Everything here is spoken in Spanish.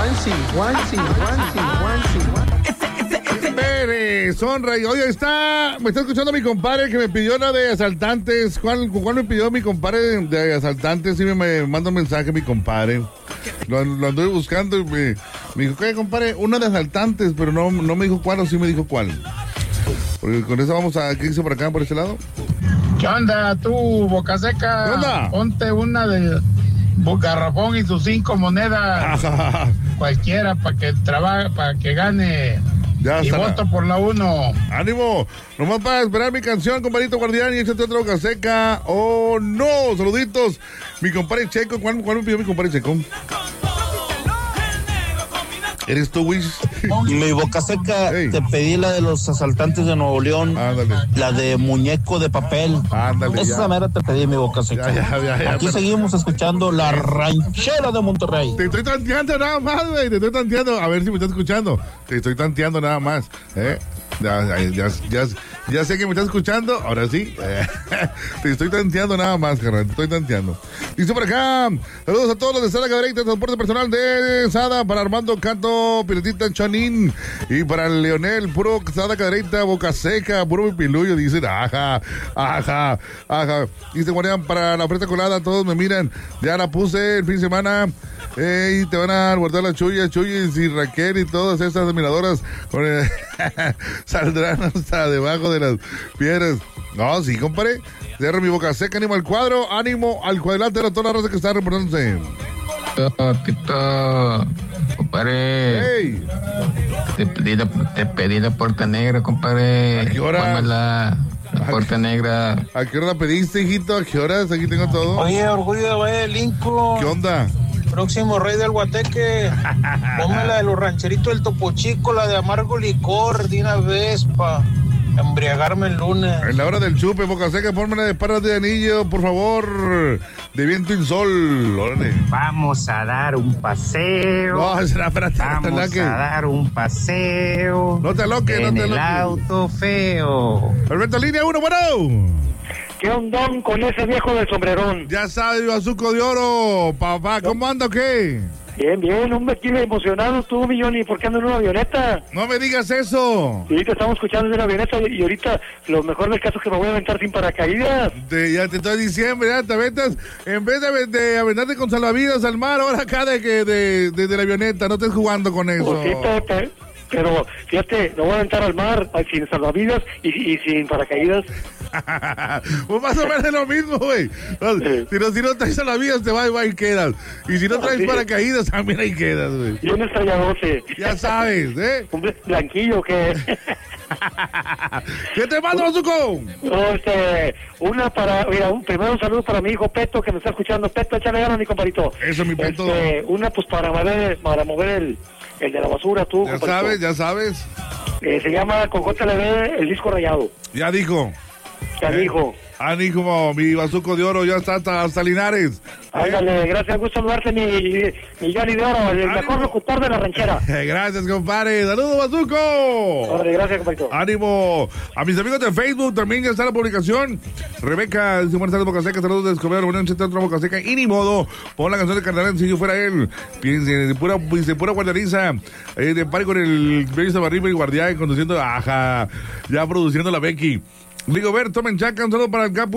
Sonra, y hoy me está escuchando mi compadre que me pidió la de asaltantes. ¿Cuál me pidió mi compadre de asaltantes? Sí, me manda un mensaje mi compadre. Lo anduve buscando y me dijo, ¿qué, compadre? Una de asaltantes, pero no me dijo cuál, o sí me dijo cuál. Porque con eso vamos a... ¿Qué dice por acá, por este lado? ¿Qué onda, tú, Boca Seca? ¿Qué onda? Ponte una de Garrafón y sus 5 monedas. Cualquiera para que trabaje, para que gane. Ya y está. Voto por la 1. ¡Ánimo! Nomás para esperar mi canción, compadrito guardián, y échate otra Boca Seca. ¡Oh, no! Saluditos. Mi compadre Checo. ¿Cuál me pidió mi compadre Checo? ¿Eres tú, Wish? Mi Boca Seca, Hey. Te pedí la de los asaltantes de Nuevo León. Ándale. La de muñeco de papel. Ándale, Esa ya. mera te pedí, mi Boca Seca. Ya, Aquí pero- seguimos escuchando la ranchera de Monterrey. Te estoy tanteando nada más, güey. Te estoy tanteando. A ver si me estás escuchando. Te estoy tanteando nada más. Ya sé que me estás escuchando. Ahora sí. Te estoy tanteando nada más, carnal. Te estoy tanteando. Dice por acá. Saludos a todos los de Sada Cadereita, transporte personal de Sada. Para Armando Canto, Piletita Chanín. Y para el Leonel, puro Sada Cadereita, Boca Seca, puro pipiluyo. Dicen, ajá. Dice Guardián, para la fresa colada, todos me miran. Ya la puse el fin de semana. Y te van a guardar las Chuyis y Raquel y todas esas admiradoras saldrán hasta debajo de las piedras. No, sí, compadre. Cierra mi Boca Seca, ánimo al cuadro, ánimo al cuadrilátero, toda la raza que está reportándose. Tito, compadre. ¡Hey! Te pedí la puerta negra, compadre. ¿A qué hora? Pónmela, la puerta negra. ¿A qué hora la pediste, hijito? ¿A qué horas? Aquí tengo todo. Oye, Orgullo de Valle de Lincoln. ¿Qué onda? Próximo rey del Guateque. Ponme la de los rancheritos del Topo Chico, la de amargo licor, de una vez, pa' embriagarme el lunes. En la hora del chupe, Boca Seca, ponme la de Parras de Anillo, por favor. De Viento y Sol. Órale. Vamos a dar un paseo. No, será, espérate, Vamos a dar un paseo. No te aloques, en no te el aloques. auto feo. Alberto, línea 1, bueno. ¿Qué ondón con ese viejo del sombrerón? Ya sabes, Bazuco de Oro. Papá, ¿cómo anda o qué? Bien, hombre, aquí emocionado tú, Milloni, ¿por qué andas en una avioneta? No me digas eso. Sí, te estamos escuchando en una avioneta y ahorita lo mejor del caso es que me voy a aventar sin paracaídas. Ya te estoy diciendo, ya te aventas. En vez de aventarte con salvavidas al mar, ahora acá de la avioneta. No estés jugando con eso. Pues sí, pero fíjate, me voy a aventar al mar sin salvavidas y sin paracaídas. Pues más o menos lo mismo, güey. Si no traes salvavidas, te va y quedas. Y si no traes paracaídas, también ahí quedas, güey. Y un estrelladote. Ya sabes, ¿eh? Un blanquillo que... ¿Qué te mando, Bazuco? Primero un saludo para mi hijo Peto, que me está escuchando. Peto, échale ganas, mi compadrito. Eso, mi Peto. Una, pues, para mover el de la basura, tú, Ya compadito. ya sabes. Se llama con JLB el disco rayado. Ya dijo. Ya dijo. Ánimo, mi Bazuco de Oro ya está hasta Linares. Ándale, gracias, gusto saludarte, mi Johnny de Oro, el mejor locutor de la ranchera. Gracias, compadre. Saludos, Bazuco. Órale, gracias, compadrito. Ánimo. A mis amigos de Facebook también ya está la publicación. Rebeca, dice buenas tardes, Boca Seca. Saludos de Escobedo, bueno, otra Boca Seca. Y ni modo, pon la canción de Cardenal si yo fuera él. Piense, de pura guardariza. De par con el Belis de Barriba y Guardián conduciendo, ya produciendo la Becky. Rigoberto Menchaca, un saludo para el Capo.